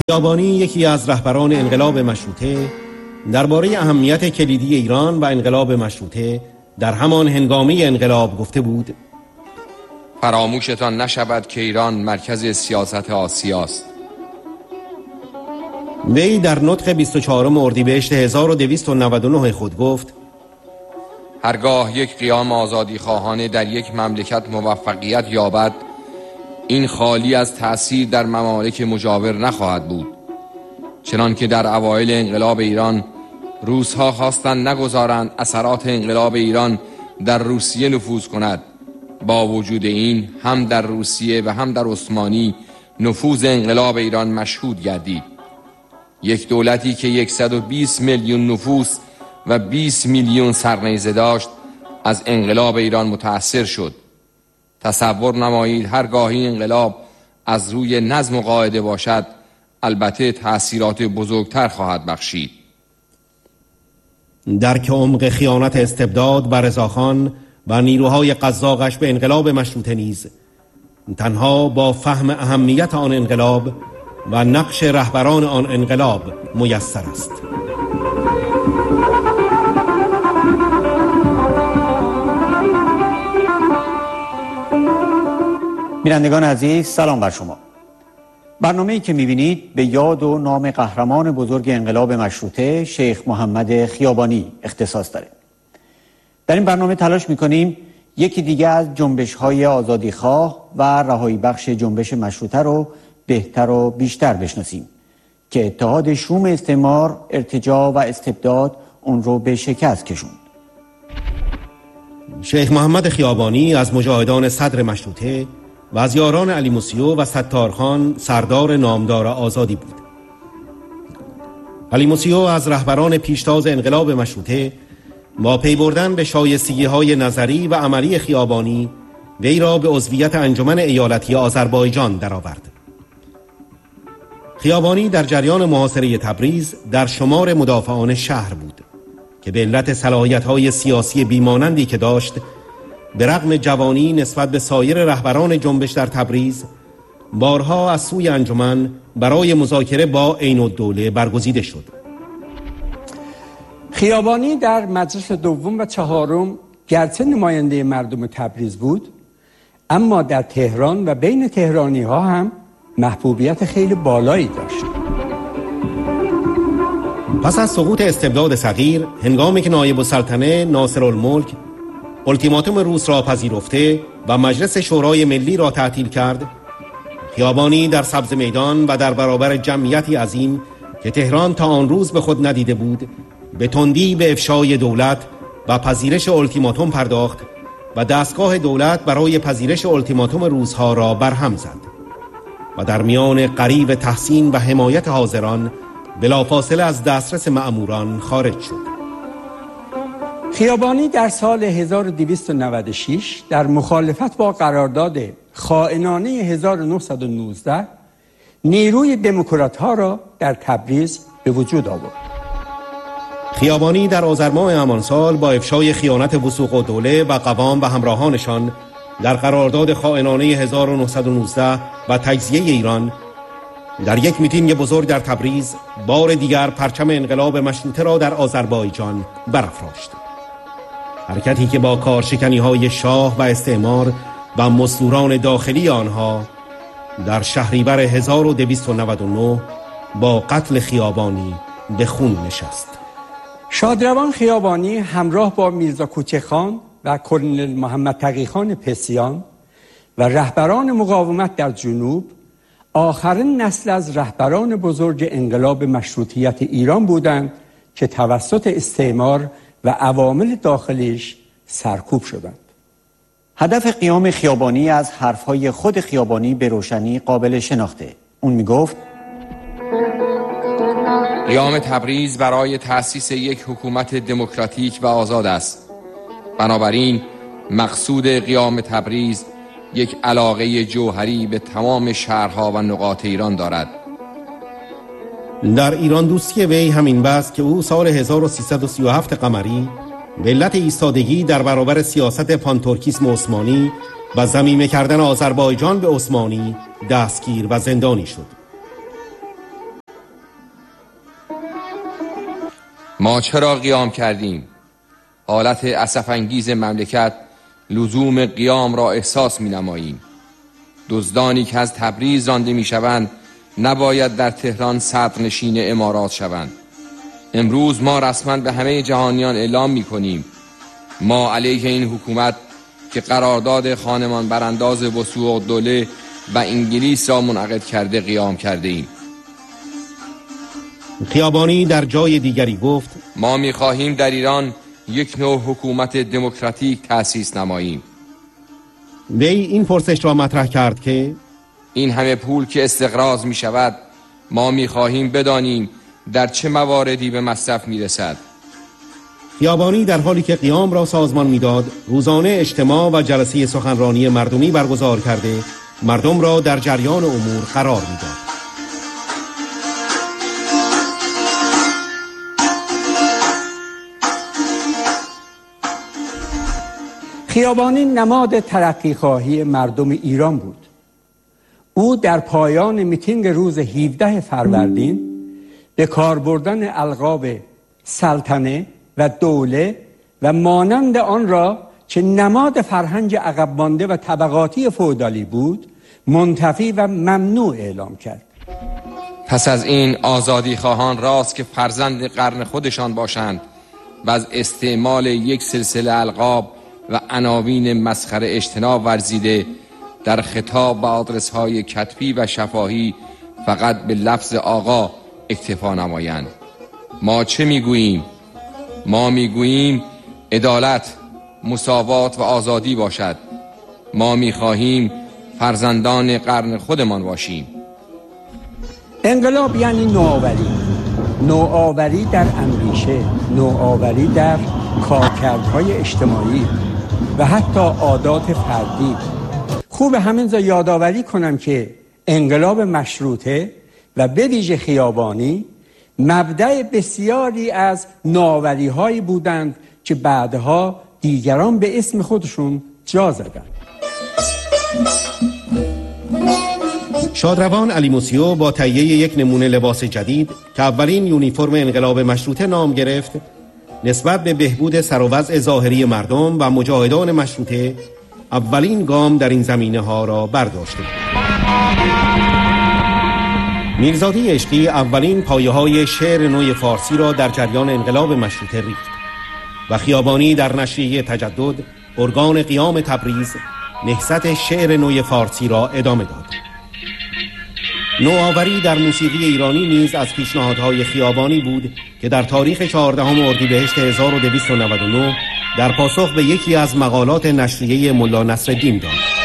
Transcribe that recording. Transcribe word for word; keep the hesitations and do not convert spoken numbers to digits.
خیابانی، یکی از رهبران انقلاب مشروطه، درباره اهمیت کلیدی ایران و انقلاب مشروطه در همان هنگامه انقلاب گفته بود: فراموشتان نشود که ایران مرکز سیاست آسیاست. وی در نطق بیست و چهارم اردیبهشت هزار و دویست و نود و نه خود گفت: هرگاه یک قیام آزادی خواهانه در یک مملکت موفقیت یابد، این خالی از تأثیر در ممالک مجاور نخواهد بود. چنان که در اوایل انقلاب ایران روس‌ها خواستند نگذارند اثرات انقلاب ایران در روسیه نفوذ کند، با وجود این هم در روسیه و هم در عثمانی نفوذ انقلاب ایران مشهود گردید. یک دولتی که صد و بیست میلیون نفوس و بیست میلیون سرنیزه داشت از انقلاب ایران متأثر شد. تصور نمایید هرگاهی انقلاب از روی نظم و قاعده باشد، البته تأثیرات بزرگتر خواهد بخشید. درک عمق خیانت استبداد بر رضاخان و نیروهای قزاقش به انقلاب مشروطه نیز تنها با فهم اهمیت آن انقلاب و نقش رهبران آن انقلاب میسر است. بینندگان عزیز، سلام بر شما. برنامه‌ای که می‌بینید به یاد و نام قهرمان بزرگ انقلاب مشروطه شیخ محمد خیابانی اختصاص داره. در این برنامه تلاش می‌کنیم یکی دیگه از جنبش‌های آزادیخواه و رهایی بخش جنبش مشروطه رو بهتر و بیشتر بشناسیم که اتحاد شوم استعمار، ارتجاع و استبداد اون رو به شکست کشوند. شیخ محمد خیابانی از مجاهدان صدر مشروطه و از یاران علی موسیو و ستارخان سردار نامدار آزادی بود. علی موسیو از رهبران پیشتاز انقلاب مشروطه با پی بردن به شایستگی‌های نظری و عملی خیابانی وی را به عضویت انجمن ایالتی آذربایجان درآورد. خیابانی در جریان محاصره تبریز در شمار مدافعان شهر بود که به علت صلاحیت‌های سیاسی بیمانندی که داشت، به رغم جوانی نسبت به سایر رهبران جنبش در تبریز، بارها از سوی انجمن برای مذاکره با عین الدوله برگزیده شد. خیابانی در مجلس دوم و چهارم گرچه نماینده مردم تبریز بود، اما در تهران و بین تهرانی ها هم محبوبیت خیلی بالایی داشت. پس از سقوط استبداد صغیر، هنگامی که نایب السلطنه ناصرالملک التیماتوم روس را پذیرفته و مجلس شورای ملی را تعطیل کرد، خیابانی در سبز میدان و در برابر جمعیتی عظیم که تهران تا آن روز به خود ندیده بود، به تندی به افشای دولت و پذیرش التیماتوم پرداخت و دستگاه دولت برای پذیرش التیماتوم روس‌ها را برهم زد و در میان قریب تحسین و حمایت حاضران بلافاصله از دسترس مأموران خارج شد. خیابانی در سال هزار و دویست و نود و شش در مخالفت با قرارداد خائنانه هزار و نهصد و نوزده نیروی دموکرات‌ها را در تبریز به وجود آورد. خیابانی در آذر ماه همان سال با افشای خیانت وثوق الدوله و قوام و همراهانشان در قرارداد خائنانه هزار و نهصد و نوزده و تجزیه ایران، در یک میتینگ بزرگ در تبریز بار دیگر پرچم انقلاب مشروطه را در آذربایجان برافراشت. حرکتی که با کارشکنی‌های شاه و استعمار و مزدوران داخلی آنها در شهریور هزار و دویست و نود و نه با قتل خیابانی به خون نشست. شادروان خیابانی همراه با میرزا کوچک‌خان و کلنل محمد تقی‌خان پسیان و رهبران مقاومت در جنوب آخرین نسل از رهبران بزرگ انقلاب مشروطیت ایران بودند که توسط استعمار و عوامل داخلیش سرکوب شدند. هدف قیام خیابانی از حرفهای خود خیابانی به روشنی قابل شناخته. اون میگفت: قیام تبریز برای تأسیس یک حکومت دموکراتیک و آزاد است. بنابراین مقصود قیام تبریز یک علاقه جوهری به تمام شهرها و نقاط ایران دارد. در ایران دوستی وی همین بس که او سال هزار و سیصد و سی و هفت قمری به علت ایستادگی در برابر سیاست پانتورکیسم عثمانی و ضمیمه کردن آذربایجان به عثمانی دستگیر و زندانی شد. ما چرا قیام کردیم؟ حالت اسف انگیز مملکت لزوم قیام را احساس می نماییم. دزدانی که از تبریز رانده می شوند نباید در تهران صدرنشین امارات شوند. امروز ما رسما به همه جهانیان اعلام می کنیم ما علیه این حکومت که قرارداد خانمان برانداز وثوق دوله و انگلیس را منعقد کرده قیام کرده ایم. خیابانی در جای دیگری گفت ما می خواهیم در ایران یک نوع حکومت دموکراتیک تأسیس نماییم. وی این پرسش را مطرح کرد که این همه پول که استقراض می شود ما می خواهیم بدانیم در چه مواردی به مصرف می رسد. خیابانی در حالی که قیام را سازمان میداد روزانه اجتماع و جلسه سخنرانی مردمی برگزار کرده مردم را در جریان امور قرار میداد. خیابانی نماد ترقیخواهی مردم ایران بود. او در پایان میتینگ روز هفدهم فروردین به کار بردن القاب سلطنه و دوله و مانند آن را که نماد فرهنگ عقب مانده و طبقاتی فئودالی بود منتفی و ممنوع اعلام کرد. پس از این آزادی خواهان راست که فرزند قرن خودشان باشند و از استعمال یک سلسله القاب و عناوین مسخره اجتناب ورزیده در خطاب به آدرس‌های کتبی و شفاهی فقط به لفظ آقا اکتفا نمایند. ما چه میگوییم؟ ما میگوییم عدالت، مساوات و آزادی باشد. ما میخواهیم فرزندان قرن خودمان باشیم. انقلاب یعنی نوآوری، نوآوری در اندیشه، نوآوری در کارکردهای اجتماعی و حتی عادات فردی. خوب همینجا یادآوری کنم که انقلاب مشروطه و به ویژه خیابانی مبدأ بسیاری از نوآوری‌هایی بودند که بعدها دیگران به اسم خودشون جا زدند. شادروان علی موسیو با تهیه یک نمونه لباس جدید که اولین یونیفرم انقلاب مشروطه نام گرفت نسبت به بهبود سر و وضع ظاهری مردم و مجاهدان مشروطه اولین گام در این زمینه ها را برداشته بود. میرزادی عشقی اولین پایه های شعر نو فارسی را در جریان انقلاب مشروطه ریخت و خیابانی در نشریه تجدد ارگان قیام تبریز نهضت شعر نو فارسی را ادامه داد. نوآوری در موسیقی ایرانی نیز از پیشنهادهای خیابانی بود که در تاریخ چهاردهم اردیبهشت هزار و دویست و نود و نه در پاسخ به یکی از مقالات نشریه ملا نصرالدین داد.